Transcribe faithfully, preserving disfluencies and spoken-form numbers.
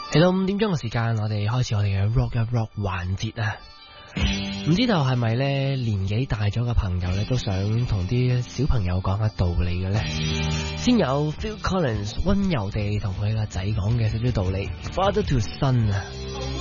嚟到五點鐘嘅時間，我哋開始我哋嘅 Rock 一 Rock 環節啊！唔知道係咪咧年紀大咗嘅朋友咧都想同啲小朋友講下道理嘅咧？先有 Phil Collins 溫柔地同佢個仔講嘅少少道理 ，Father to Son 啊！